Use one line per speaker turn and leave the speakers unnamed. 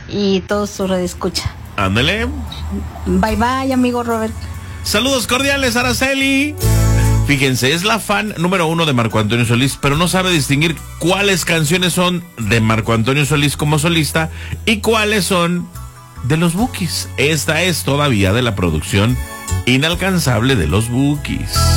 y todos su redescucha.
Ándale.
Bye bye, amigo Robert.
Saludos cordiales, Araceli. Fíjense, es la fan número 1 de Marco Antonio Solís, pero no sabe distinguir cuáles canciones son de Marco Antonio Solís como solista y cuáles son de los Bukis. Esta es todavía de la producción inalcanzable de los Bukis.